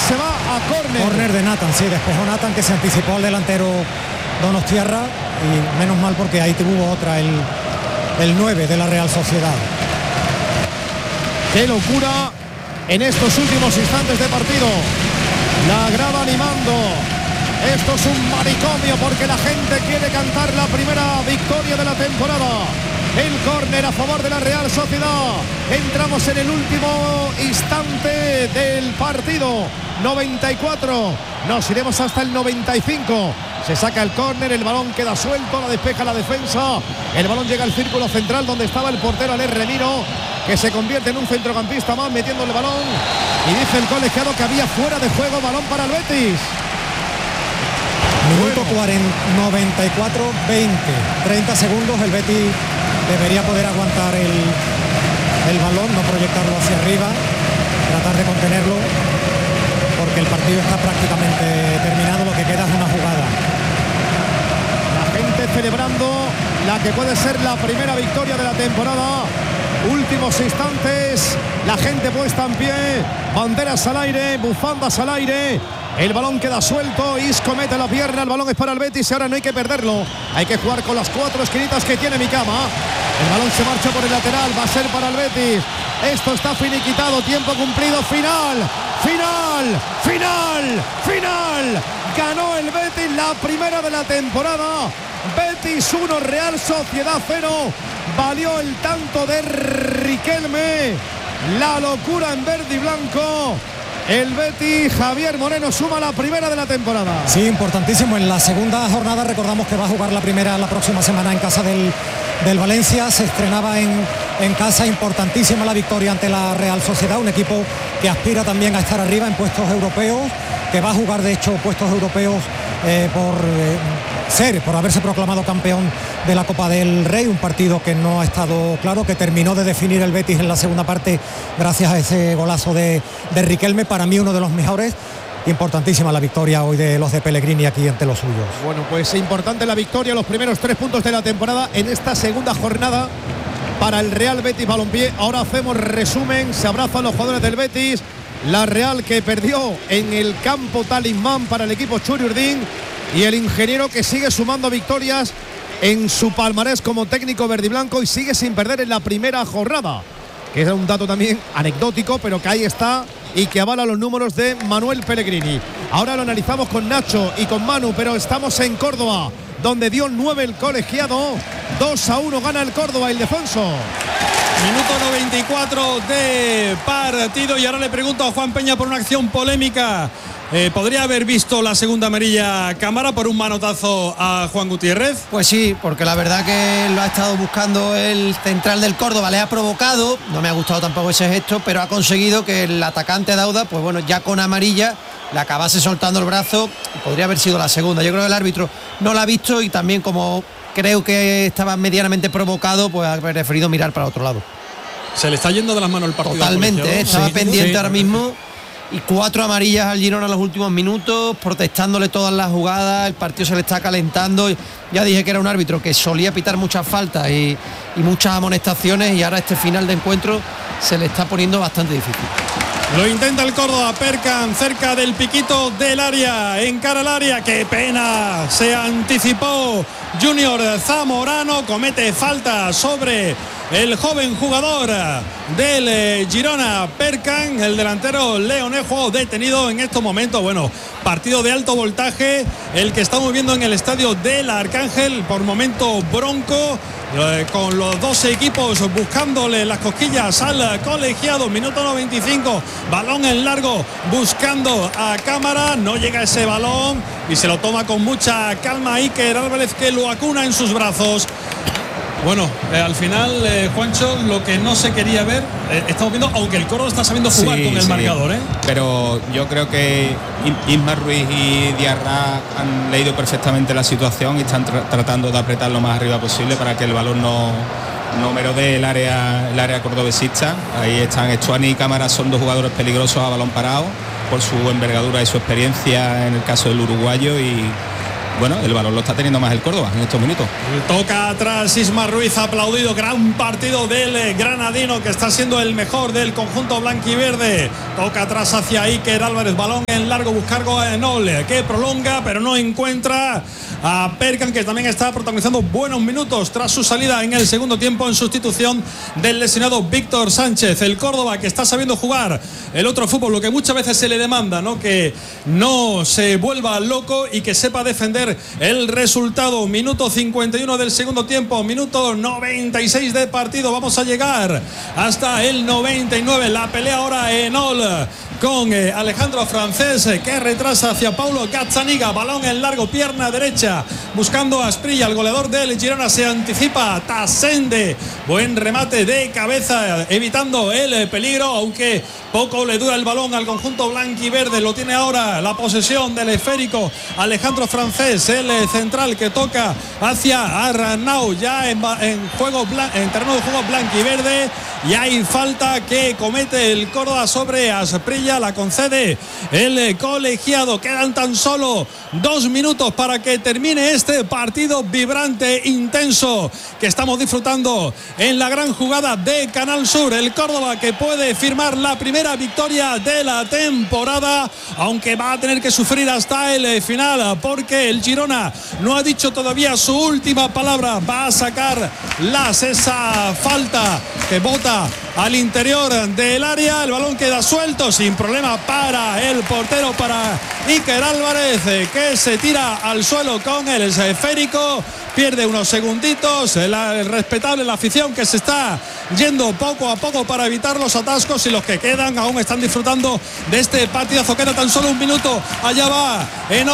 se va a córner. Córner de Nathan, sí, despejó Nathan, que se anticipó al delantero Donostierra, y menos mal porque ahí tuvo otra el 9 de la Real Sociedad. ¡Qué locura en estos últimos instantes de partido! La grada animando. Esto es un manicomio porque la gente quiere cantar la primera victoria de la temporada. El córner a favor de la Real Sociedad. Entramos en el último instante del partido. 94. Nos iremos hasta el 95. Se saca el córner, el balón queda suelto, la despeja la defensa. El balón llega al círculo central donde estaba el portero Alex Remiro, que se convierte en un centrocampista más metiendo el balón. Y dice el colegiado que había fuera de juego, balón para el Betis. Minuto 94, 20, 30 segundos. El Betis debería poder aguantar el balón, no proyectarlo hacia arriba, tratar de contenerlo, porque el partido está prácticamente terminado, lo que queda es una jugada. La gente celebrando la que puede ser la primera victoria de la temporada. Últimos instantes, la gente puesta en pie, banderas al aire, bufandas al aire. El balón queda suelto, Isco mete la pierna, el balón es para el Betis y ahora no hay que perderlo. Hay que jugar con las 4 esquinitas que tiene Mikama. El balón se marcha por el lateral, va a ser para el Betis. Esto está finiquitado, tiempo cumplido, final. Ganó el Betis la primera de la temporada. Betis 1, Real Sociedad 0. Valió el tanto de Riquelme. La locura en verde y blanco. El Betis, Javier Moreno, suma la primera de la temporada. Sí, importantísimo. En la segunda jornada recordamos que va a jugar la primera la próxima semana en casa del Valencia. Se estrenaba en casa. Importantísima la victoria ante la Real Sociedad, un equipo que aspira también a estar arriba en puestos europeos, que va a jugar de hecho puestos europeos por haberse proclamado campeón de la Copa del Rey, un partido que no ha estado claro, que terminó de definir el Betis en la segunda parte gracias a ese golazo de Riquelme, para mí uno de los mejores. Importantísima la victoria hoy de los de Pellegrini aquí ante los suyos. Bueno, pues importante la victoria, los primeros 3 puntos de la temporada en esta segunda jornada para el Real Betis Balompié. Ahora hacemos resumen, se abrazan los jugadores del Betis. La Real, que perdió en el campo talismán para el equipo Churi Urdín, y el ingeniero, que sigue sumando victorias en su palmarés como técnico verdiblanco y sigue sin perder en la primera jornada, que es un dato también anecdótico, pero que ahí está y que avala los números de Manuel Pellegrini. Ahora lo analizamos con Nacho y con Manu, pero estamos en Córdoba, donde dio 9 el colegiado. 2-1 gana el Córdoba, Ildefonso. Minuto 94 de partido, y ahora le pregunto a Juan Peña por una acción polémica. ¿Podría haber visto la segunda amarilla Cámara por un manotazo a Juan Gutiérrez? Pues sí, porque la verdad que lo ha estado buscando el central del Córdoba, le ha provocado, no me ha gustado tampoco ese gesto, pero ha conseguido que el atacante Dauda, pues bueno, ya con amarilla, le acabase soltando el brazo. Podría haber sido la segunda. Yo creo que el árbitro no la ha visto, y también, como creo que estaba medianamente provocado, pues ha preferido mirar para otro lado. Se le está yendo de las manos el partido. Totalmente, estaba pendiente ahora mismo. Y 4 amarillas al Girona en los últimos minutos, protestándole todas las jugadas. El partido se le está calentando. Ya dije que era un árbitro que solía pitar muchas faltas y muchas amonestaciones, y ahora este final de encuentro se le está poniendo bastante difícil. Lo intenta el Córdoba, Perkan cerca del piquito del área, encara al área, qué pena, se anticipó Junior Zamorano, comete falta sobre el joven jugador del Girona, Perkan, el delantero leonejo, detenido en estos momentos. Bueno, partido de alto voltaje el que estamos viendo en el estadio del Arcángel, por momento bronco, con los dos equipos buscándole las cosquillas al colegiado. Minuto 95, balón en largo buscando a Cámara, no llega ese balón y se lo toma con mucha calma Iker Álvarez, que lo acuna en sus brazos. Bueno, al final, Juancho, lo que no se quería ver, estamos viendo, aunque el Córdoba está sabiendo jugar con el marcador, pero yo creo que Ismar Ruiz y Diarra han leído perfectamente la situación y están tratando de apretar lo más arriba posible para que el balón no merodee el área cordobesista. Ahí están Estuani y Cámara, son 2 jugadores peligrosos a balón parado por su envergadura y su experiencia en el caso del uruguayo, y bueno, el balón lo está teniendo más el Córdoba en estos minutos. Toca atrás Isma Ruiz, aplaudido, gran partido del granadino, que está siendo el mejor del conjunto blanquiverde. Toca atrás hacia Iker Álvarez, balón en largo, buscargo a Enol, que prolonga pero no encuentra a Perkan, que también está protagonizando buenos minutos tras su salida en el segundo tiempo en sustitución del lesionado Víctor Sánchez. El Córdoba, que está sabiendo jugar el otro fútbol, lo que muchas veces se le demanda, ¿no? Que no se vuelva loco y que sepa defender el resultado. Minuto 51 del segundo tiempo, minuto 96 de partido. Vamos a llegar hasta el 99. La pelea ahora Enol con Alejandro Francés, que retrasa hacia Paulo Gazzaniga, balón en largo, pierna derecha, buscando a Asprilla, el goleador del Girona se anticipa, Tasende, buen remate de cabeza, evitando el peligro, aunque poco le dura el balón al conjunto blanquiverde. Lo tiene ahora la posesión del esférico Alejandro Francés, el central, que toca hacia Arnau, ya en terreno de juego blanquiverde, y hay falta que comete el Córdoba sobre Asprilla, la concede el colegiado. Quedan tan solo 2 minutos para que termine este partido vibrante, intenso, que estamos disfrutando en la gran jugada de Canal Sur. El Córdoba, que puede firmar la primera victoria de la temporada, aunque va a tener que sufrir hasta el final, porque el Girona no ha dicho todavía su última palabra. Va a sacar esa falta que bota al interior del área. El balón queda suelto sin problema para el portero, para Iker Álvarez, que se tira al suelo con el esférico. Pierde unos segunditos, el respetable, la afición, que se está yendo poco a poco para evitar los atascos, y los que quedan aún están disfrutando de este partidazo. Queda tan solo 1 minuto. Allá va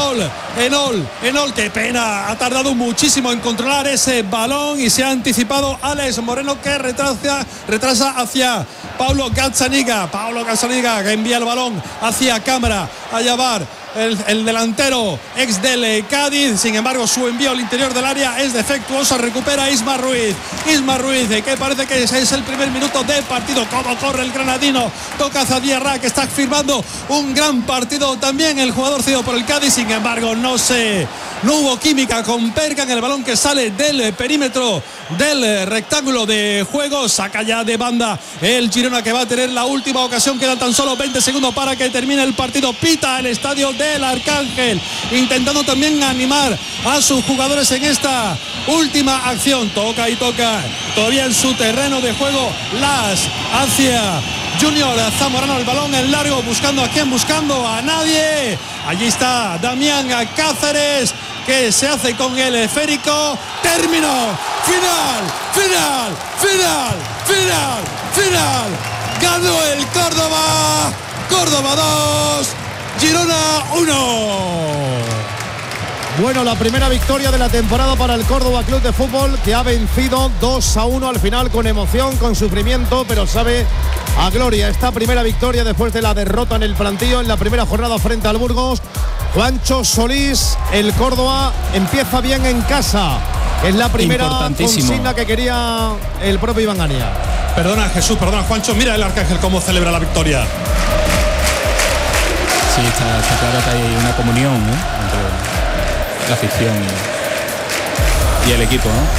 Enol, qué pena, ha tardado muchísimo en controlar ese balón y se ha anticipado Alex Moreno, que retrasa hacia Paulo Gazzaniga, que envía el balón hacia cámara. Allá va el delantero ex del Cádiz, sin embargo su envío al interior del área es defectuoso. Recupera Isma Ruiz, que parece que es el primer minuto de partido. Cómo corre el granadino, toca hacia Diarra, que está firmando un gran partido también el jugador cedido por el Cádiz. Sin embargo no hubo química con Perkan, el balón que sale del perímetro del rectángulo de juego. Saca ya de banda el Girona, que va a tener la última ocasión. Quedan tan solo 20 segundos para que termine el partido. Pita el estadio del Arcángel, intentando también animar a sus jugadores en esta última acción. Toca todavía en su terreno de juego Las hacia Junior Zamorano, el balón en largo, buscando a nadie. Allí está Damián Cáceres, que se hace con el esférico. Término, final. Ganó el Córdoba 2, Girona 1. Bueno, la primera victoria de la temporada para el Córdoba Club de Fútbol, que ha vencido 2-1 al final, con emoción, con sufrimiento, pero sabe a gloria. Esta primera victoria después de la derrota en el plantío en la primera jornada frente al Burgos. Juancho Solís, el Córdoba empieza bien en casa. Es la primera consigna que quería el propio Iván Ania. Perdona Juancho, mira el Arcángel cómo celebra la victoria. Sí, está claro que hay una comunión, ¿no?, entre la afición y el equipo, ¿no?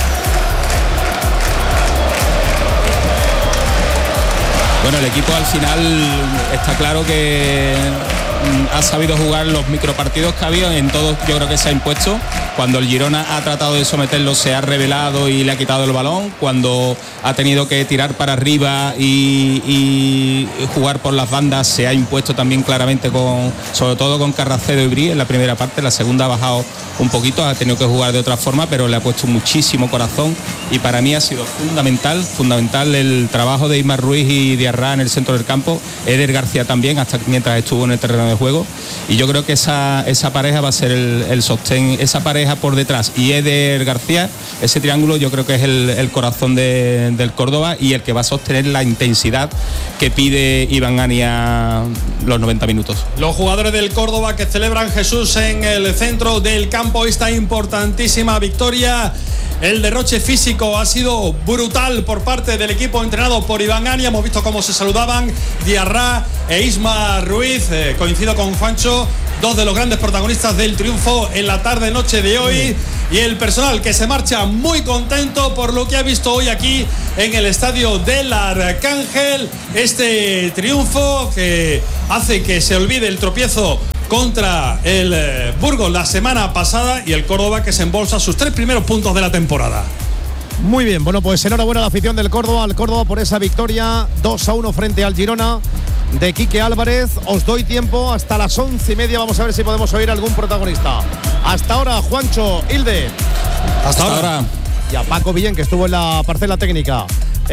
Bueno, el equipo al final está claro que ha sabido jugar los micropartidos que ha habido, en todos yo creo que se ha impuesto. Cuando el Girona ha tratado de someterlo se ha revelado y le ha quitado el balón. Cuando ha tenido que tirar para arriba y jugar por las bandas se ha impuesto también claramente, sobre todo con Carracedo y Bri en la primera parte. La segunda ha bajado un poquito, ha tenido que jugar de otra forma, pero le ha puesto muchísimo corazón, y para mí ha sido fundamental el trabajo de Isma Ruiz y Diarra en el centro del campo. Eder García también, hasta mientras estuvo en el terreno de juego, y yo creo que esa pareja va a ser el sostén, esa pareja por detrás y Eder García, ese triángulo yo creo que es el corazón del Córdoba, y el que va a sostener la intensidad que pide Iván Ania los 90 minutos. Los jugadores del Córdoba que celebran, Jesús, en el centro del campo esta importantísima victoria El derroche físico ha sido brutal por parte del equipo entrenado por Iván Ania. Hemos visto cómo se saludaban Diarra e Isma Ruiz. Coincido con Juancho, dos de los grandes protagonistas del triunfo en la tarde-noche de hoy. Y el personal que se marcha muy contento por lo que ha visto hoy aquí en el estadio del Arcángel. Este triunfo que hace que se olvide el tropiezo contra el Burgos la semana pasada y el Córdoba que se embolsa sus 3 primeros puntos de la temporada. Muy bien, bueno, pues enhorabuena a la afición del Córdoba, al Córdoba por esa victoria 2-1 frente al Girona de Quique Álvarez. Os doy tiempo hasta las 11:30, vamos a ver si podemos oír algún protagonista. Hasta ahora, Juancho, Hilde. Hasta ahora. Y a Paco Villén, que estuvo en la parcela técnica.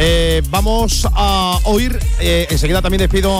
Vamos a oír, enseguida también despido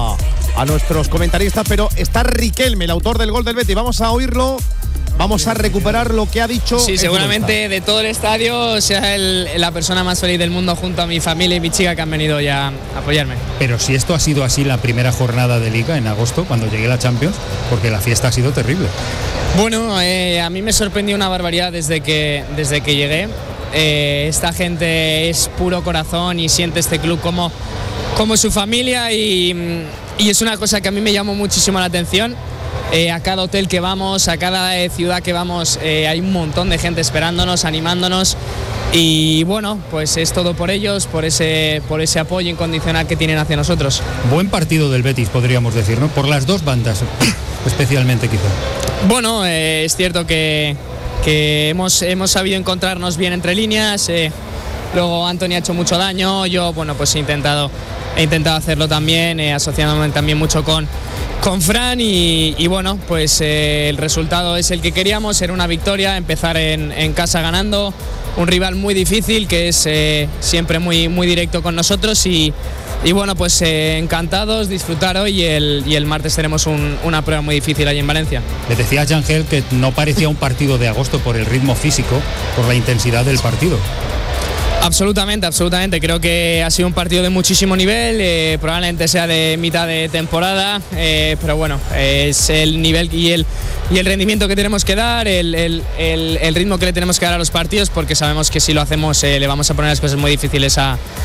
a nuestros comentaristas, pero está Riquelme, el autor del gol del Betis. Vamos a oírlo. Vamos a recuperar lo que ha dicho. Sí, seguramente de todo el estadio sea la persona más feliz del mundo junto a mi familia y mi chica que han venido ya a apoyarme. Pero si esto ha sido así la primera jornada de Liga en agosto, cuando llegué a la Champions, porque la fiesta ha sido terrible. Bueno, a mí me sorprendió una barbaridad desde que llegué. Esta gente es puro corazón y siente este club como su familia y es una cosa que a mí me llamó muchísimo la atención. A cada hotel que vamos, a cada ciudad que vamos, hay un montón de gente esperándonos, animándonos y bueno, pues es todo por ellos, por ese apoyo incondicional que tienen hacia nosotros. Buen partido del Betis, podríamos decir, ¿no? Por las dos bandas, especialmente quizá. Bueno, es cierto que hemos sabido encontrarnos bien entre líneas. Luego Anthony ha hecho mucho daño, yo bueno pues he intentado hacerlo también, asociándome también mucho con Fran y bueno, pues el resultado es el que queríamos, era una victoria, empezar en casa ganando, un rival muy difícil que es siempre muy, muy directo con nosotros y bueno, pues encantados, disfrutar hoy y el martes tenemos una prueba muy difícil allí en Valencia. Le decía a Ángel que no parecía un partido de agosto por el ritmo físico, por la intensidad del partido. Absolutamente. Creo que ha sido un partido de muchísimo nivel, probablemente sea de mitad de temporada, pero bueno, es el nivel y el rendimiento que tenemos que dar, el ritmo que le tenemos que dar a los partidos, porque sabemos que si lo hacemos le vamos a poner las cosas muy difíciles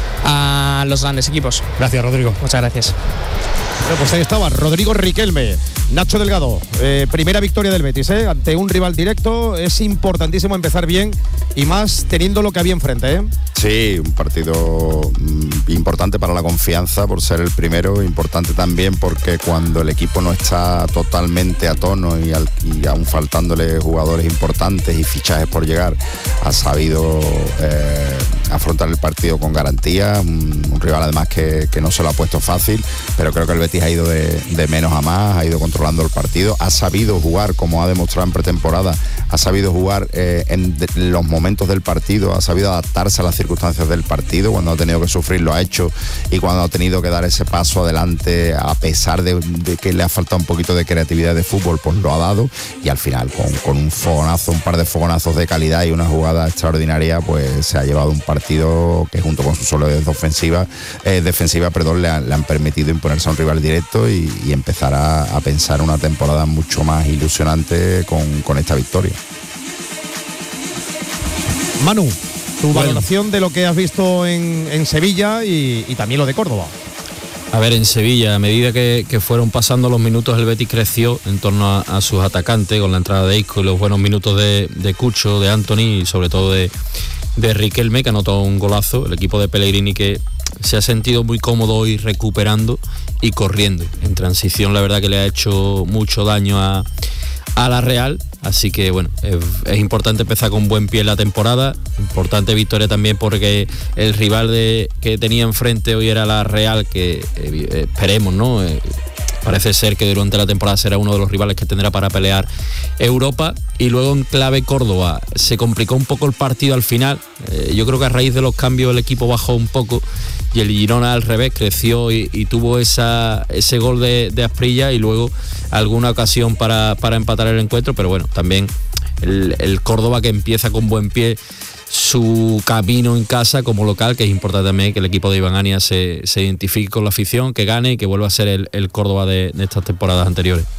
a los grandes equipos. Gracias, Rodrigo. Muchas gracias. Bueno, pues ahí estaba Rodrigo Riquelme. Nacho Delgado, primera victoria del Betis, ante un rival directo. Es importantísimo empezar bien y más teniendo lo que había enfrente. Sí, un partido importante para la confianza por ser el primero, importante también porque cuando el equipo no está totalmente a tono y aún faltándole jugadores importantes y fichajes por llegar, ha sabido afrontar el partido con garantía, un rival además que no se lo ha puesto fácil, pero creo que el Betis ha ido de menos a más, ha ido controlando el partido, ha sabido jugar como ha demostrado en pretemporada, ha sabido jugar en los momentos del partido, ha sabido adaptarse a las circunstancias del partido, cuando ha tenido que sufrir lo ha hecho y cuando ha tenido que dar ese paso adelante a pesar de que le ha faltado un poquito de creatividad de fútbol, pues lo ha dado y al final con un fogonazo, un par de fogonazos de calidad y una jugada extraordinaria, pues se ha llevado un partido que junto con su solidez defensiva le han permitido imponerse a un rival directo y empezar a pensar una temporada mucho más ilusionante con esta victoria. Manu, tu valoración de lo que has visto en Sevilla y también lo de Córdoba. A ver, en Sevilla, a medida que fueron pasando los minutos, el Betis creció en torno a sus atacantes, con la entrada de Isco y los buenos minutos de Cucho, de Anthony y sobre todo de Riquelme, que anotó un golazo. El equipo de Pellegrini que se ha sentido muy cómodo hoy recuperando y corriendo. En transición la verdad que le ha hecho mucho daño a la Real, así que bueno, es importante empezar con buen pie la temporada, importante victoria también porque el rival que tenía enfrente hoy era la Real, que esperemos, ¿no? Parece ser que durante la temporada será uno de los rivales que tendrá para pelear Europa. Y luego en clave Córdoba se complicó un poco el partido al final. Yo creo que a raíz de los cambios el equipo bajó un poco y el Girona al revés creció y tuvo ese gol de Asprilla y luego alguna ocasión para empatar el encuentro. Pero bueno, también el Córdoba que empieza con buen pie su camino en casa como local, que es importante también que el equipo de Iván Ania se identifique con la afición, que gane y que vuelva a ser el Córdoba de estas temporadas anteriores.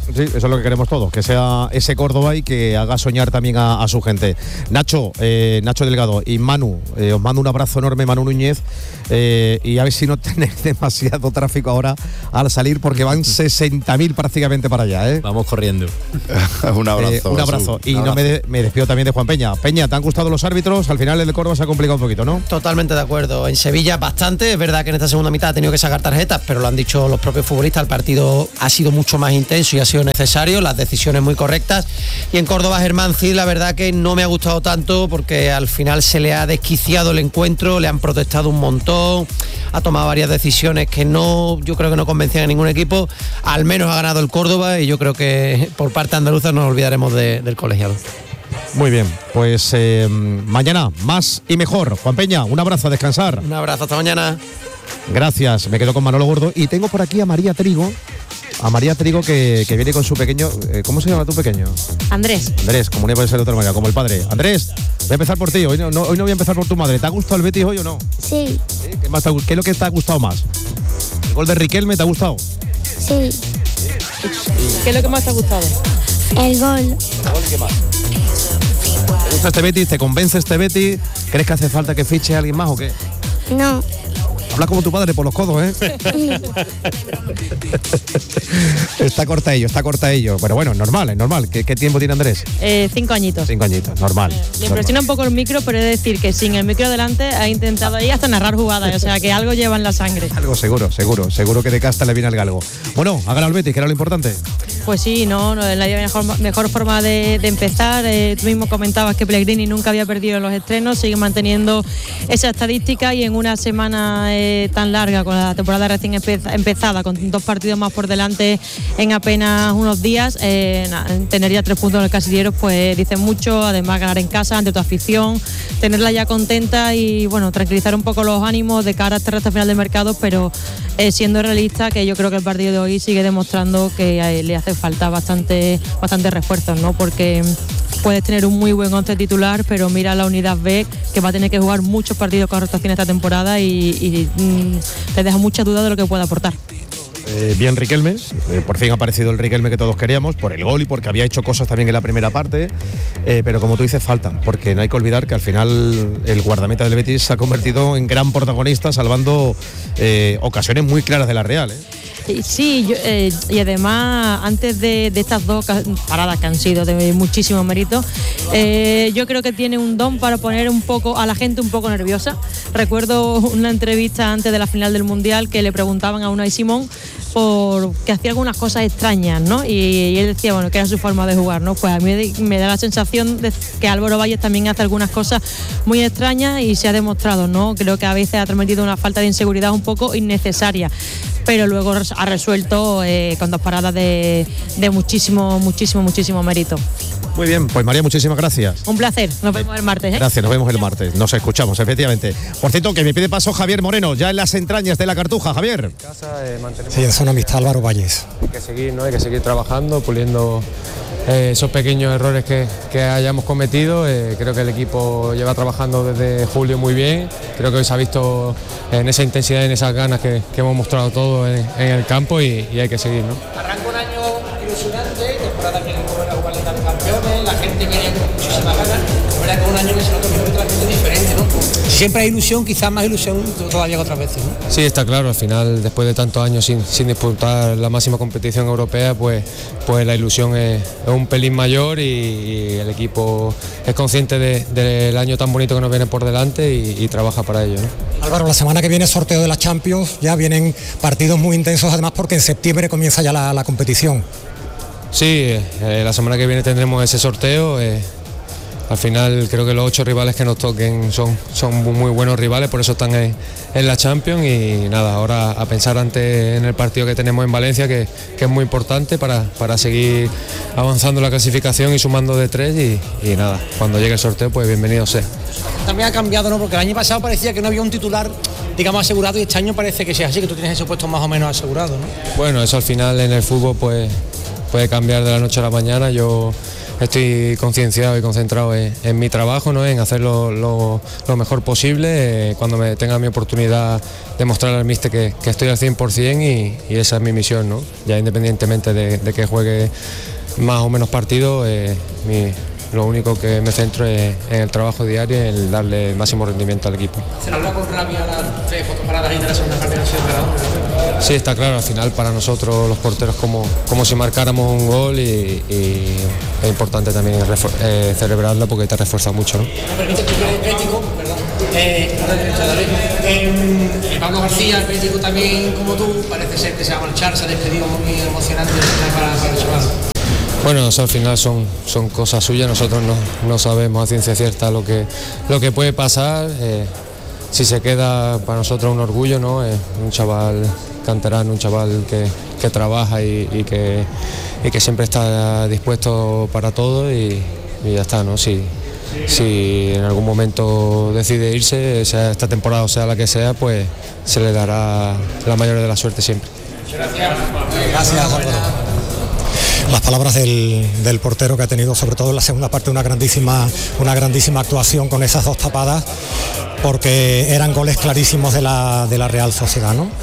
Sí, eso es lo que queremos todos, que sea ese Córdoba y que haga soñar también a su gente. Nacho Delgado y Manu, os mando un abrazo enorme, Manu Núñez, y a ver si no tenéis demasiado tráfico ahora al salir, porque van 60.000 prácticamente para allá, ¿eh? Vamos corriendo. Un abrazo. Un abrazo. Y no me despido también de Juan Peña. Peña, ¿te han gustado los árbitros? Al final el de Córdoba se ha complicado un poquito, ¿no? Totalmente de acuerdo. En Sevilla bastante, es verdad que en esta segunda mitad ha tenido que sacar tarjetas, pero lo han dicho los propios futbolistas, el partido ha sido mucho más intenso y ha sido necesario, las decisiones muy correctas. Y en Córdoba, Germán Cid, la verdad que no me ha gustado tanto, porque al final se le ha desquiciado el encuentro, le han protestado un montón, ha tomado varias decisiones que yo creo que no convencían a ningún equipo. Al menos ha ganado el Córdoba y yo creo que por parte andaluza no nos olvidaremos del colegiado. Muy bien, pues mañana más y mejor. Juan Peña, un abrazo, a descansar. Un abrazo, hasta mañana. Gracias, me quedo con Manolo Gordo y tengo por aquí a María Trigo. A María Trigo que viene con su pequeño. ¿Cómo se llama tu pequeño? Andrés, como no puede ser de otra manera, como el padre. Andrés, voy a empezar por ti. Hoy no voy a empezar por tu madre. ¿Te ha gustado el Betis hoy o no? sí, ¿Qué es lo que te ha gustado más? ¿El gol de Riquelme te ha gustado? sí, ¿Qué es lo que más te ha gustado? el gol. ¿Qué más? ¿Te gusta este Betis? ¿Te convence este Betis? ¿Crees que hace falta que fiche a alguien más o qué? No, Habla como tu padre por los codos, ¿eh? Está corta ello. Pero bueno, es normal. ¿Qué tiempo tiene Andrés? 5 añitos. 5 añitos, normal. Le impresiona un poco el micro, pero es decir que sin el micro delante ha intentado ahí hasta narrar jugadas, o sea que algo lleva en la sangre. Algo seguro que de casta le viene al galgo. Bueno, ha ganado el Betis, que era lo importante. Pues sí, no es la mejor forma de empezar. Tú mismo comentabas que Pellegrini nunca había perdido en los estrenos, sigue manteniendo esa estadística y en una semana tan larga, con la temporada recién empezada, con 2 partidos más por delante en apenas unos días, tener ya 3 puntos en el casillero pues dice mucho. Además, ganar en casa ante tu afición, tenerla ya contenta y bueno, tranquilizar un poco los ánimos de cara a esta recta final del mercado, pero siendo realista, que yo creo que el partido de hoy sigue demostrando que le hace falta bastante refuerzos, ¿no? Porque puedes tener un muy buen once titular, pero mira la unidad B, que va a tener que jugar muchos partidos con rotación esta temporada y te deja mucha duda de lo que puede aportar. Bien Riquelme, por fin ha aparecido el Riquelme que todos queríamos, por el gol y porque había hecho cosas también en la primera parte, pero como tú dices, faltan, porque no hay que olvidar que al final el guardameta del Betis se ha convertido en gran protagonista, salvando ocasiones muy claras de la Real, ¿eh? Sí, y además antes de estas 2 paradas que han sido de muchísimo mérito, yo creo que tiene un don para poner un poco a la gente un poco nerviosa. Recuerdo una entrevista antes de la final del Mundial que le preguntaban a Unai Simón porque hacía algunas cosas extrañas, ¿no? Y él decía, bueno, que era su forma de jugar, ¿no? Pues a mí me da la sensación de que Álvaro Valles también hace algunas cosas muy extrañas y se ha demostrado, ¿no? Creo que a veces ha transmitido una falta de inseguridad un poco innecesaria, pero luego ha resuelto con 2 paradas de muchísimo mérito. Muy bien, pues María, muchísimas gracias. Un placer, nos vemos el martes, ¿eh? Gracias, nos vemos el martes, nos escuchamos, efectivamente. Por cierto, que me pide paso Javier Moreno, ya en las entrañas de la Cartuja. Javier. Sí, en zona amistad, Álvaro Valles. Hay que seguir, ¿no? Hay que seguir trabajando, puliendo esos pequeños errores que hayamos cometido. Creo que el equipo lleva trabajando desde julio muy bien. Creo que hoy se ha visto en esa intensidad y en esas ganas que hemos mostrado todos en el campo y hay que seguir, ¿no? Arranca un año ilusionante, temporada que el equipo era jugar Liga de Campeones, la gente venía con muchísimas ganas. La verdad que un año que se nota completamente diferente, ¿no? Siempre hay ilusión, quizás más ilusión todavía que otras veces, ¿no? Sí, está claro, al final, después de tantos años sin disputar la máxima competición europea, pues la ilusión es un pelín mayor y el equipo es consciente del año tan bonito que nos viene por delante y trabaja para ello, ¿no? Álvaro, la semana que viene sorteo de la Champions, ya vienen partidos muy intensos además porque en septiembre comienza ya la competición. Sí, la semana que viene tendremos ese sorteo. Al final creo que los 8 rivales que nos toquen son muy buenos rivales, por eso están en la Champions y nada, ahora a pensar antes en el partido que tenemos en Valencia, que es muy importante para seguir avanzando la clasificación y sumando de 3 y nada, cuando llegue el sorteo pues bienvenido sea. También ha cambiado, ¿no? Porque el año pasado parecía que no había un titular, digamos, asegurado y este año parece que sea así, que tú tienes ese puesto más o menos asegurado, ¿no? Bueno, eso al final en el fútbol pues puede cambiar de la noche a la mañana. Yo estoy concienciado y concentrado en mi trabajo, ¿no? En hacerlo lo mejor posible, cuando me tenga mi oportunidad de mostrar al míster que estoy al 100% y esa es mi misión, ¿no? Ya independientemente de que juegue más o menos partidos, lo único que me centro es en el trabajo diario y en darle el máximo rendimiento al equipo. ¿Se habla con rabia las 3 fotoparadas y de la segunda parte de la Sí, está claro, al final para nosotros los porteros como si marcáramos un gol y es importante también celebrarlo porque te refuerza mucho, ¿no? Me permite que tú eres crítico, perdón. Pablo García, el crítico también como tú, parece ser que se va a marchar, se ha despedido muy emocionante para el chaval. Bueno, al final son cosas suyas, nosotros no sabemos a ciencia cierta lo que puede pasar. Si se queda, para nosotros un orgullo, ¿no? Es un chaval canterano, un chaval que trabaja y que siempre está dispuesto para todo y ya está, ¿no? Si en algún momento decide irse, sea esta temporada o sea la que sea, pues se le dará la mayor de la suerte siempre. Gracias, Álvaro. Las palabras del portero, que ha tenido sobre todo en la segunda parte una grandísima actuación con esas 2 tapadas, porque eran goles clarísimos de la Real Sociedad, ¿no?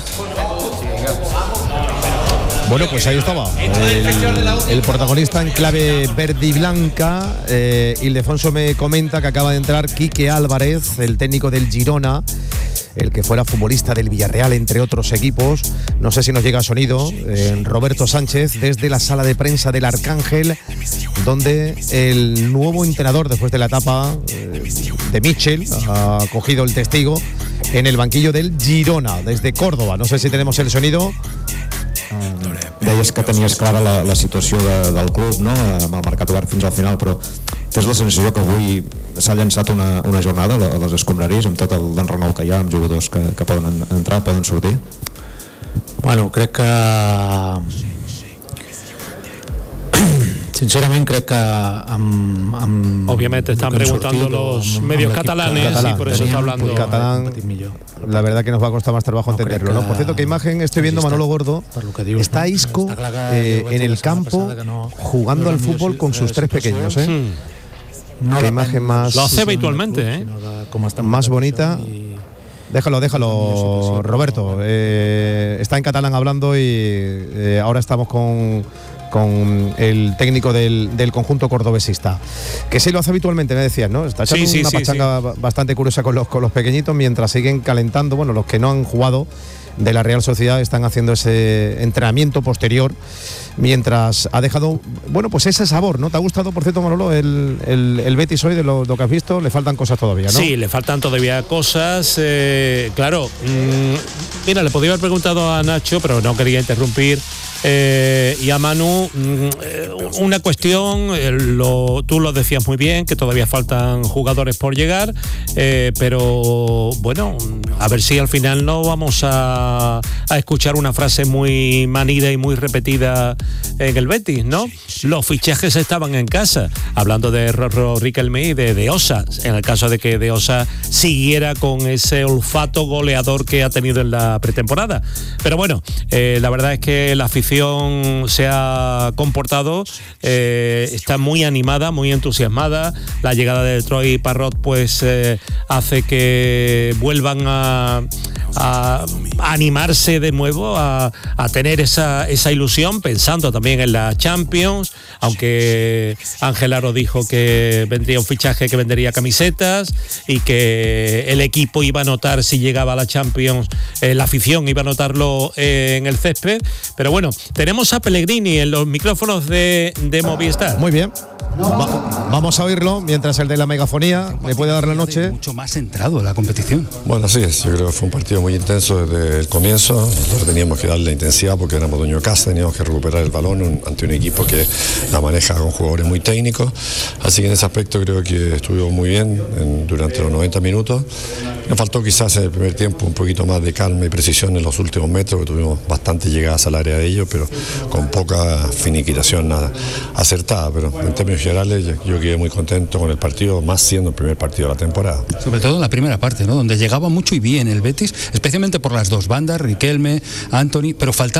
Bueno, pues ahí estaba el protagonista en clave verde y blanca. Ildefonso me comenta que acaba de entrar Quique Álvarez, el técnico del Girona, el que fuera futbolista del Villarreal, entre otros equipos. No sé si nos llega sonido. Roberto Sánchez desde la sala de prensa del Arcángel, donde el nuevo entrenador, después de la etapa de Mitchell, ha cogido el testigo en el banquillo del Girona, desde Córdoba. No sé si tenemos el sonido. Deies que tenies clara la situació del club, no? Amb el mercat obert fins al final, però tens la sensació que avui s'ha llançat una jornada a les escombraries amb tot el d'enrenou que hi ha, amb jugadors que poden entrar, poden sortir? Bueno, crec que sincerament crec que obviamente están preguntando los medios catalanes y por eso está hablando el catalán. La verdad que nos va a costar más trabajo entenderlo, ¿no? Por cierto, ¿qué imagen estoy viendo, Manolo Gordo? Está Isco en el campo jugando al fútbol con sus 3 pequeños, ¿eh? Qué imagen más... Lo hace habitualmente, ¿eh? Más bonita. Déjalo, Roberto. Está en catalán hablando y ahora estamos con el técnico del conjunto cordobesista, que sí lo hace habitualmente, me decías, ¿no? Está echando una pachanga bastante curiosa con los pequeñitos, mientras siguen calentando. Bueno, los que no han jugado de la Real Sociedad están haciendo ese entrenamiento posterior, mientras ha dejado, bueno, pues ese sabor, ¿no? ¿Te ha gustado, por cierto, Manolo, el Betis hoy, de lo que has visto? Le faltan cosas todavía, ¿no? Sí, le faltan todavía cosas, claro. Mira, le podía haber preguntado a Nacho, pero no quería interrumpir. Y a Manu, una cuestión, tú lo decías muy bien, que todavía faltan jugadores por llegar, pero bueno, a ver si al final no vamos a escuchar una frase muy manida y muy repetida en el Betis, ¿no? Los fichajes estaban en casa, hablando de Riquelme y de Osa, en el caso de que de Osa siguiera con ese olfato goleador que ha tenido en la pretemporada. Pero bueno, la verdad es que la afición se ha comportado, está muy animada, muy entusiasmada. La llegada de Troy Parrot pues hace que vuelvan a animarse de nuevo, a tener esa ilusión, pensando también en la Champions, aunque Ángel Aro dijo que vendría un fichaje que vendería camisetas y que el equipo iba a notar si llegaba a la Champions, la afición iba a notarlo en el césped. Pero bueno, tenemos a Pellegrini en los micrófonos de Movistar. Muy bien. Vamos a oírlo mientras el de la megafonía le puede dar la noche. Mucho más centrado en la competición. Bueno, así es. Yo creo que fue un partido muy intenso desde el comienzo. Nosotros teníamos que darle intensidad porque éramos dueños de casa, teníamos que recuperar el balón ante un equipo que la maneja con jugadores muy técnicos. Así que en ese aspecto creo que estuvo muy bien durante los 90 minutos. Me faltó quizás en el primer tiempo un poquito más de calma y precisión en los últimos metros, que tuvimos bastante llegadas al área de ellos, pero con poca finiquitación acertada. Pero en términos generales yo quedé muy contento con el partido, más siendo el primer partido de la temporada. Sobre todo en la primera parte, ¿no? Donde llegaba mucho y bien el Betis, especialmente por las dos bandas, Riquelme, Anthony, pero faltaba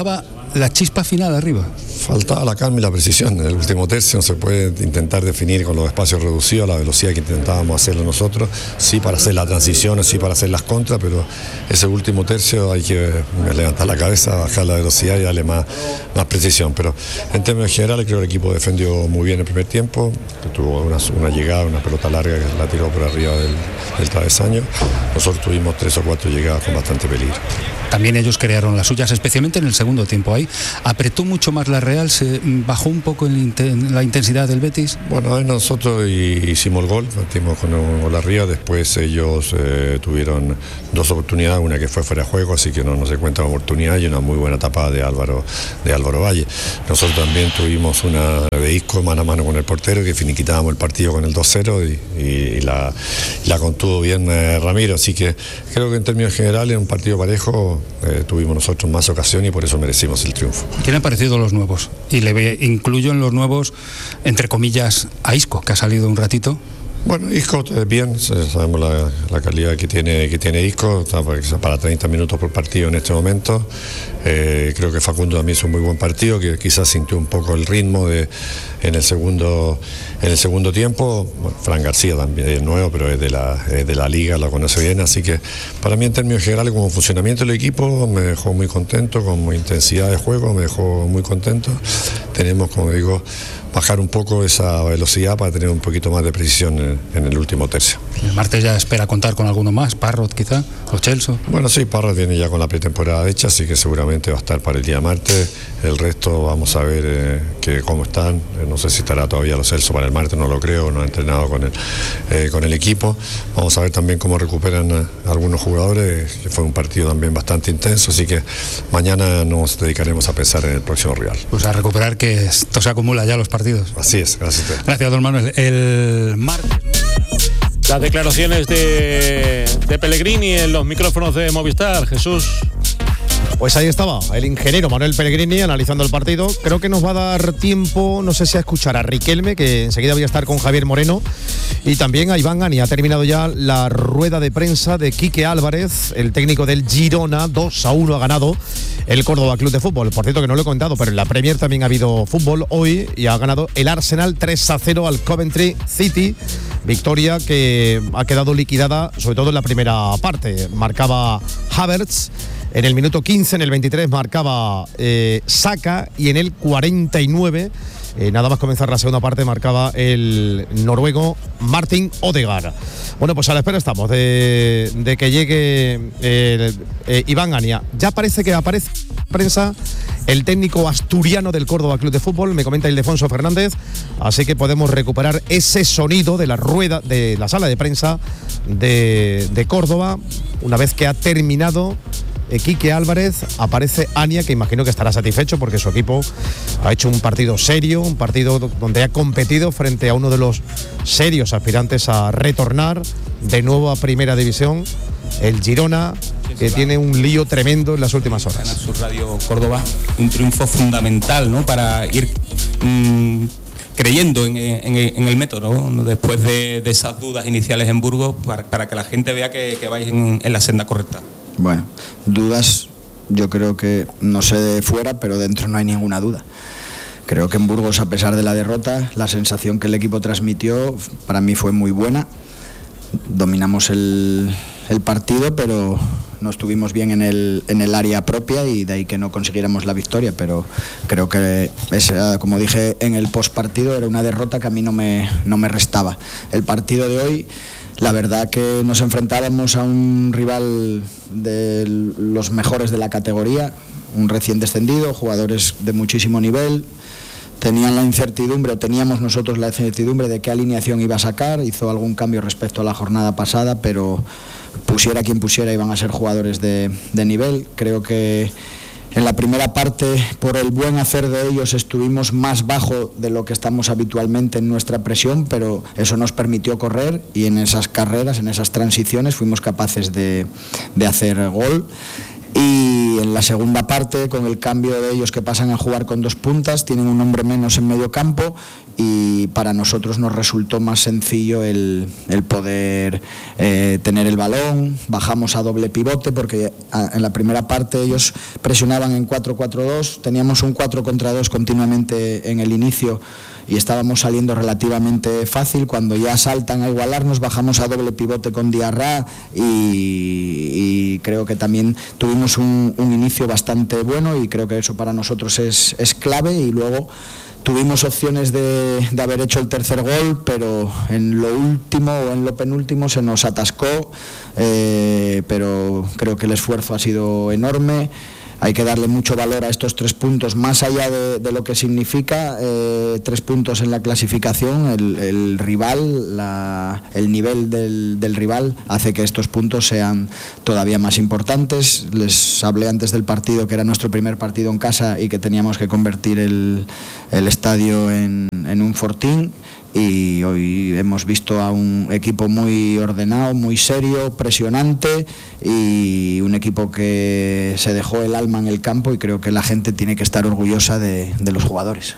la chispa final arriba. Faltaba la calma y la precisión. En el último tercio no se puede intentar definir con los espacios reducidos la velocidad que intentábamos hacerlo nosotros, sí para hacer las transiciones, sí para hacer las contras, pero ese último tercio hay que levantar la cabeza, bajar la velocidad y darle más precisión. Pero en términos generales creo que el equipo defendió muy bien el primer tiempo, que tuvo una llegada, una pelota larga que la tiró por arriba del travesaño. Nosotros tuvimos 3 o 4 llegadas con bastante peligro. También ellos crearon las suyas, especialmente en el segundo tiempo. Ahí apretó mucho más la Real, se bajó un poco en la intensidad del Betis. Bueno, ahí nosotros hicimos el gol, partimos con un gol arriba, después ellos tuvieron 2 oportunidades, una que fue fuera de juego, así que no se cuenta una oportunidad, y una muy buena tapada de Álvaro Valle. Nosotros también tuvimos una de Isco mano a mano con el portero, que finiquitábamos el partido con el 2-0 y la contuvo bien Ramiro, así que creo que en términos generales un partido parejo. Tuvimos nosotros más ocasiones y por eso merecimos el triunfo. ¿Quién han parecido los nuevos? Y incluyo en los nuevos, entre comillas, a Isco, que ha salido un ratito. Bueno, Isco bien, sabemos la calidad que tiene Isco, está para 30 minutos por partido en este momento. Creo que Facundo también hizo un muy buen partido, que quizás sintió un poco el ritmo en el segundo tiempo. Bueno, Fran García también es nuevo, pero es de la liga, lo conoce bien, así que para mí en términos generales como funcionamiento del equipo me dejó muy contento, como intensidad de juego me dejó muy contento. Tenemos, como digo, bajar un poco esa velocidad para tener un poquito más de precisión en el último tercio. El martes ya espera contar con alguno más, Parrot quizá, o Chelsea. Bueno, sí, Parrot viene ya con la pretemporada hecha, así que seguramente va a estar para el día martes. El resto vamos a ver cómo están. No sé si estará todavía Lo Celso para el martes, no lo creo, no ha entrenado con el equipo. Vamos a ver también cómo recuperan algunos jugadores, que fue un partido también bastante intenso, así que mañana nos dedicaremos a pensar en el próximo rival. Pues a recuperar, que esto se acumula ya los partidos. Así es, gracias a usted. Gracias, don Manuel. El martes. Las declaraciones de Pellegrini en los micrófonos de Movistar, Jesús. Pues ahí estaba el ingeniero Manuel Pellegrini analizando el partido. Creo que nos va a dar tiempo, no sé si a escuchar a Riquelme, que enseguida voy a estar con Javier Moreno, y también a Iván Gani. Ha terminado ya la rueda de prensa de Quique Álvarez, el técnico del Girona. 2-1 ha ganado el Córdoba Club de Fútbol. Por cierto, que no lo he comentado, pero en la Premier también ha habido fútbol hoy y ha ganado el Arsenal 3-0 al Coventry City. Victoria que ha quedado liquidada, sobre todo en la primera parte. Marcaba Havertz. En el minuto 15, en el 23 marcaba Saka, y en el 49, nada más comenzar la segunda parte, marcaba el noruego Martin Odegaard. Bueno, pues a la espera estamos de que llegue Iván Ania. Ya parece que aparece en la prensa el técnico asturiano del Córdoba Club de Fútbol, me comenta Ildefonso Fernández, así que podemos recuperar ese sonido de la rueda, de la sala de prensa de Córdoba, una vez que ha terminado Quique Álvarez. Aparece Ania, que imagino que estará satisfecho porque su equipo ha hecho un partido serio, un partido donde ha competido frente a uno de los serios aspirantes a retornar de nuevo a Primera División, el Girona, que tiene un lío tremendo en las últimas horas. Su Radio Córdoba, un triunfo fundamental, ¿no?, para ir creyendo en el método, ¿no?, después de esas dudas iniciales en Burgos, para que la gente vea que vais en la senda correcta. Bueno, dudas, yo creo que no sé de fuera, pero dentro no hay ninguna duda. Creo que en Burgos, a pesar de la derrota, la sensación que el equipo transmitió para mí fue muy buena. Dominamos el partido, pero no estuvimos bien en el área propia, y de ahí que no consiguiéramos la victoria, pero creo que como dije en el postpartido, era una derrota que a mí no me restaba. El partido de hoy, la verdad que nos enfrentábamos a un rival de los mejores de la categoría, un recién descendido, jugadores de muchísimo nivel. Tenían la incertidumbre, o teníamos nosotros la incertidumbre de qué alineación iba a sacar. Hizo algún cambio respecto a la jornada pasada, pero pusiera quien pusiera iban a ser jugadores de nivel. Creo que en la primera parte, por el buen hacer de ellos, estuvimos más bajo de lo que estamos habitualmente en nuestra presión, pero eso nos permitió correr, y en esas carreras, en esas transiciones, fuimos capaces de hacer gol. Y en la segunda parte, con el cambio de ellos que pasan a jugar con 2 puntas, tienen un hombre menos en medio campo y para nosotros nos resultó más sencillo el poder tener el balón. Bajamos a doble pivote porque en la primera parte ellos presionaban en 4-4-2, teníamos un 4 contra 2 continuamente en el inicio y estábamos saliendo relativamente fácil. Cuando ya saltan a igualarnos, bajamos a doble pivote con Diarra y creo que también tuvimos un inicio bastante bueno y creo que eso para nosotros es clave. Y luego tuvimos opciones de haber hecho el tercer gol, pero en lo último o en lo penúltimo se nos atascó, pero creo que el esfuerzo ha sido enorme. Hay que darle mucho valor a estos 3 puntos, más allá de lo que significa 3 puntos en la clasificación. El rival, el nivel del rival hace que estos puntos sean todavía más importantes. Les hablé antes del partido, que era nuestro primer partido en casa y que teníamos que convertir el estadio en un fortín. Y hoy hemos visto a un equipo muy ordenado, muy serio, presionante y un equipo que se dejó el alma en el campo y creo que la gente tiene que estar orgullosa de los jugadores.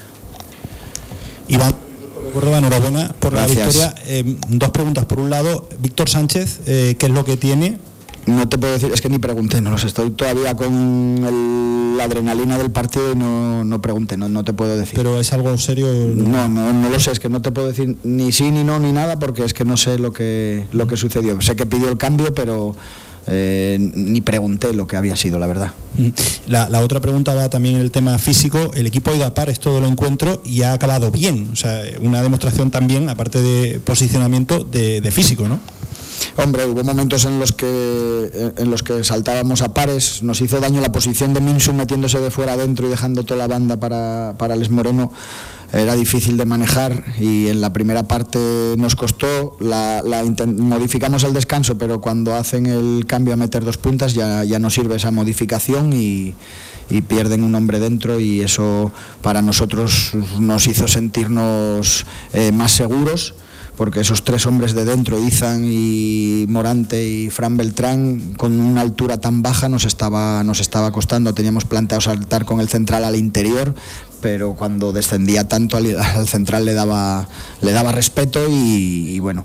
Iván Córdoba, enhorabuena por Gracias. La victoria. 2 preguntas. Por un lado, Víctor Sánchez, ¿qué es lo que tiene? No te puedo decir, es que ni pregunté, no los estoy todavía con la adrenalina del partido y no pregunté, no te puedo decir. ¿Pero es algo serio? No lo sé, es que no te puedo decir ni sí, ni no, ni nada, porque es que no sé lo que sucedió. Sé que pidió el cambio, pero ni pregunté lo que había sido, la verdad. La otra pregunta va también en el tema físico. El equipo ha ido a pares todo el encuentro y ha acabado bien, o sea, una demostración también, aparte de posicionamiento, de físico, ¿no? Hombre, hubo momentos en los que saltábamos a pares, nos hizo daño la posición de Minsu metiéndose de fuera adentro y dejando toda la banda para Les Moreno. Era difícil de manejar y en la primera parte nos costó, modificamos el descanso, pero cuando hacen el cambio a meter 2 puntas ya no sirve esa modificación y pierden un hombre dentro y eso para nosotros nos hizo sentirnos más seguros. Porque esos 3 hombres de dentro, Izan y Morante y Fran Beltrán, con una altura tan baja nos estaba costando. Teníamos planteado saltar con el central al interior, pero cuando descendía tanto al central le daba respeto y bueno,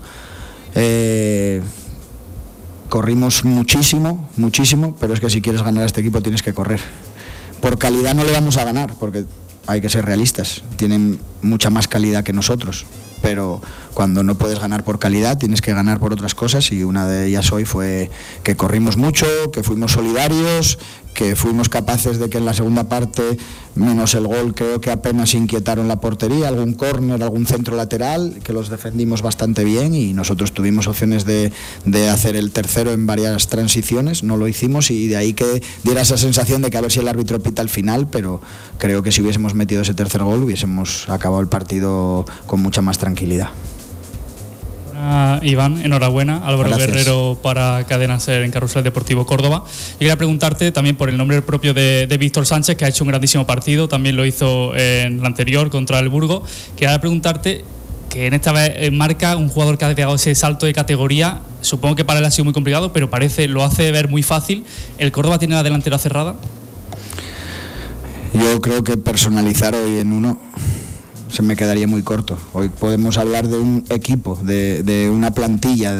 corrimos muchísimo, pero es que si quieres ganar a este equipo tienes que correr. Por calidad no le vamos a ganar, porque hay que ser realistas, tienen mucha más calidad que nosotros. Pero cuando no puedes ganar por calidad tienes que ganar por otras cosas y una de ellas hoy fue que corrimos mucho, que fuimos solidarios, que fuimos capaces de que en la segunda parte, menos el gol, creo que apenas inquietaron la portería, algún córner, algún centro lateral, que los defendimos bastante bien y nosotros tuvimos opciones de hacer el tercero en varias transiciones, no lo hicimos y de ahí que diera esa sensación de que a ver si el árbitro pita al final, pero creo que si hubiésemos metido ese tercer gol hubiésemos acabado el partido con mucha más tranquilidad. Iván, enhorabuena. Álvaro Gracias. Guerrero para Cadena SER en Carrusel Deportivo Córdoba. Y quería preguntarte también por el nombre propio de Víctor Sánchez, que ha hecho un grandísimo partido, también lo hizo en el anterior contra el Burgos. Quería preguntarte que en esta vez marca un jugador que ha dado ese salto de categoría. Supongo que para él ha sido muy complicado, pero lo hace ver muy fácil. ¿El Córdoba tiene la delantera cerrada? Yo creo que personalizar hoy en uno se me quedaría muy corto. Hoy podemos hablar de un equipo, de una plantilla,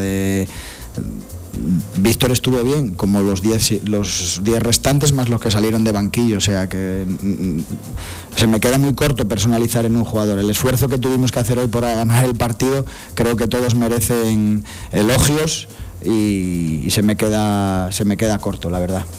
Víctor estuvo bien, como los 10 restantes más los que salieron de banquillo, o sea que se me queda muy corto personalizar en un jugador. El esfuerzo que tuvimos que hacer hoy por ganar el partido, creo que todos merecen elogios y se me queda corto, la verdad.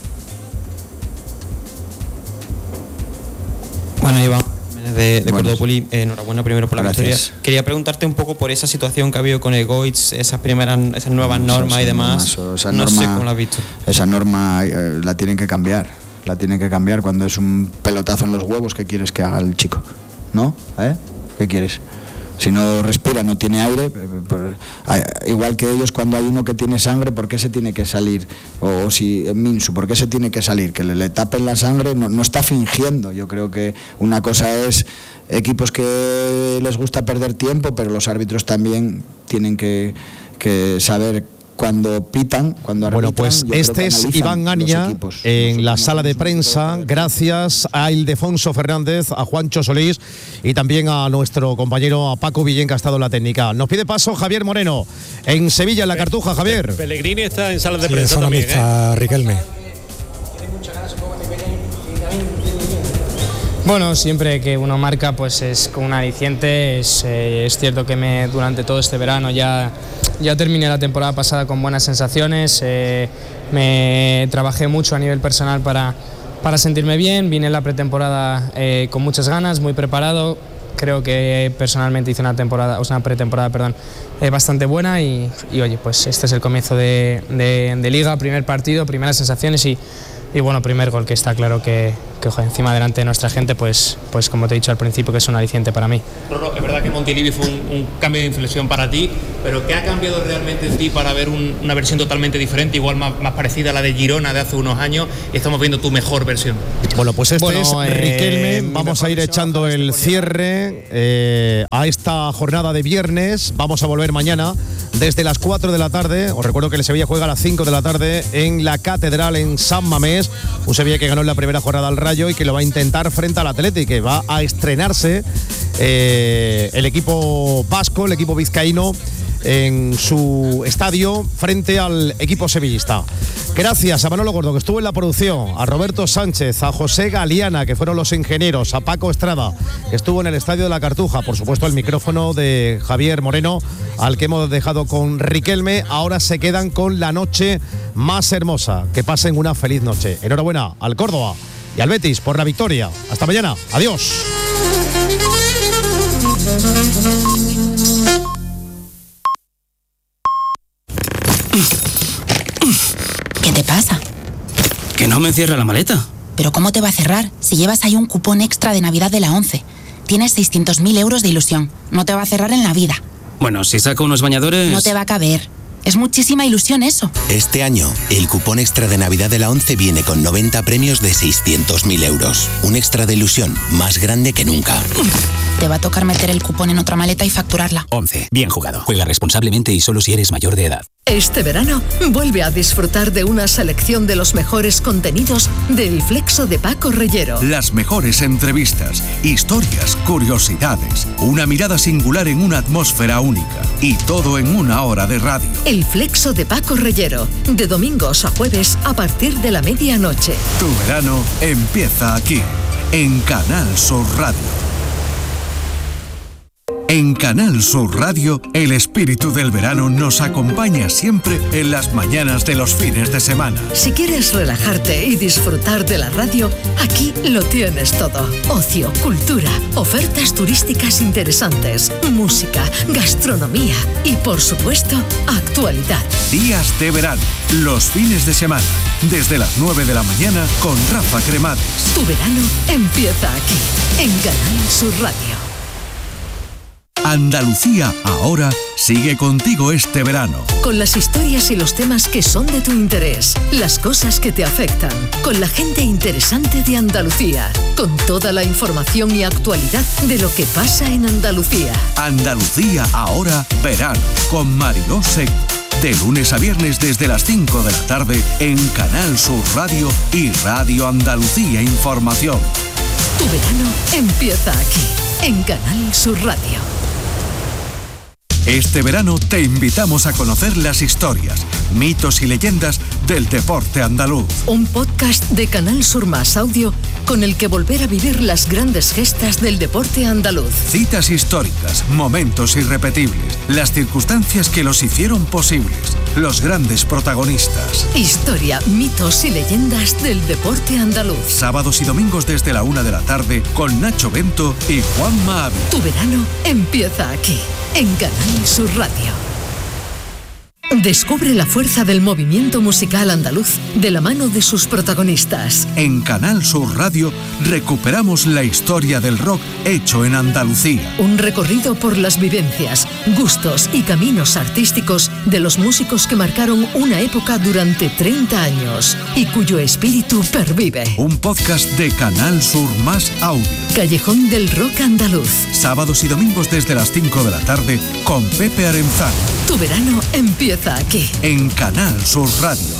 Bueno, Iván, de Cordópoli, enhorabuena primero por la Gracias. victoria. Quería preguntarte un poco por esa situación que ha habido con el Goitz, esas nuevas normas y demás. No sé cómo lo has visto. Esa norma la tienen que cambiar. Cuando es un pelotazo en los huevos, ¿qué quieres que haga el chico? ¿No? ¿Qué quieres? Si no respira, no tiene aire, igual que ellos cuando hay uno que tiene sangre, ¿por qué se tiene que salir? O si Minsu, ¿por qué se tiene que salir? Que le tapen la sangre, no está fingiendo. Yo creo que una cosa es equipos que les gusta perder tiempo, pero los árbitros también tienen que saber cuando pitan, cuando arbitran. Bueno, pues este es Iván Ania en la sala de prensa, gracias a Ildefonso Fernández, a Juancho Solís y también a nuestro compañero a Paco Villén, que ha estado en la técnica. Nos pide paso Javier Moreno en Sevilla, en la Cartuja. Javier. Pellegrini está en sala de Sí, prensa también, está Riquelme. Bueno, siempre que uno marca pues es con un aliciente. Es cierto que durante todo este verano ya terminé la temporada pasada con buenas sensaciones. Me trabajé mucho a nivel personal para sentirme bien. Vine en la pretemporada con muchas ganas, muy preparado. Creo que personalmente hice una pretemporada bastante buena y oye, pues este es el comienzo de liga, primer partido, primeras sensaciones y bueno, primer gol, que está claro que joder, encima delante de nuestra gente, pues como te he dicho al principio, que es un aliciente para mí. Rorro, es verdad que Montilivi fue un cambio de inflexión para ti, pero ¿qué ha cambiado realmente en ti para ver una versión totalmente diferente, igual más parecida a la de Girona de hace unos años, y estamos viendo tu mejor versión? Bueno, pues es Riquelme. Vamos a ir echando el cierre a esta jornada de viernes. Vamos a volver mañana desde las 4 de la tarde. Os recuerdo que el Sevilla juega a las 5 de la tarde en la Catedral en San Mamés. Un Sevilla que ganó en la primera jornada al Rayo y que lo va a intentar frente al Athletic, que va a estrenarse el equipo vasco, el equipo vizcaíno, en su estadio frente al equipo sevillista. Gracias a Manolo Gordo, que estuvo en la producción, a Roberto Sánchez, a José Galiana, que fueron los ingenieros, a Paco Estrada, que estuvo en el estadio de la Cartuja, por supuesto el micrófono de Javier Moreno, al que hemos dejado con Riquelme. Ahora se quedan con la noche más hermosa. Que pasen una feliz noche. Enhorabuena al Córdoba y al Betis por la victoria. Hasta mañana. Adiós. ¿Qué te pasa? Que no me cierra la maleta. ¿Pero cómo te va a cerrar si llevas ahí un cupón extra de Navidad de la 11? Tienes 600.000 euros de ilusión. No te va a cerrar en la vida. Bueno, si saco unos bañadores... No te va a caber. Es muchísima ilusión eso. Este año, el cupón extra de Navidad de la 11 viene con 90 premios de 600.000 euros. Un extra de ilusión más grande que nunca. Te va a tocar meter el cupón en otra maleta y facturarla. 11. Bien jugado. Juega responsablemente y solo si eres mayor de edad. Este verano, vuelve a disfrutar de una selección de los mejores contenidos del Flexo de Paco Reyero. Las mejores entrevistas, historias, curiosidades, una mirada singular en una atmósfera única. Y todo en una hora de radio. El Flexo de Paco Reyero, de domingos a jueves a partir de la medianoche. Tu verano empieza aquí, en Canal Sur Radio. En Canal Sur Radio, el espíritu del verano nos acompaña siempre en las mañanas de los fines de semana. Si quieres relajarte y disfrutar de la radio, aquí lo tienes todo. Ocio, cultura, ofertas turísticas interesantes, música, gastronomía y, por supuesto, actualidad. Días de verano, los fines de semana, desde las 9 de la mañana con Rafa Cremades. Tu verano empieza aquí, en Canal Sur Radio. Andalucía ahora sigue contigo este verano. Con las historias y los temas que son de tu interés, las cosas que te afectan, con la gente interesante de Andalucía, con toda la información y actualidad de lo que pasa en Andalucía. Andalucía ahora verano, con Mariló Seco. De lunes a viernes desde las 5 de la tarde en Canal Sur Radio y Radio Andalucía Información. Tu verano empieza aquí, en Canal Sur Radio. Este verano te invitamos a conocer las historias, mitos y leyendas del deporte andaluz. Un podcast de Canal Sur Más Audio con el que volver a vivir las grandes gestas del deporte andaluz. Citas históricas, momentos irrepetibles, las circunstancias que los hicieron posibles, los grandes protagonistas. Historia, mitos y leyendas del deporte andaluz. Sábados y domingos desde la 1 de la tarde con Nacho Bento y Juanma Ávila. Tu verano empieza aquí, en Canal Sur Radio. Descubre la fuerza del movimiento musical andaluz de la mano de sus protagonistas. En Canal Sur Radio recuperamos la historia del rock hecho en Andalucía. Un recorrido por las vivencias, gustos y caminos artísticos de los músicos que marcaron una época durante 30 años y cuyo espíritu pervive. Un podcast de Canal Sur Más Audio. Callejón del Rock Andaluz. Sábados y domingos desde las 5 de la tarde con Pepe Arenzano. Tu verano empieza aquí. En Canal Sur Radio.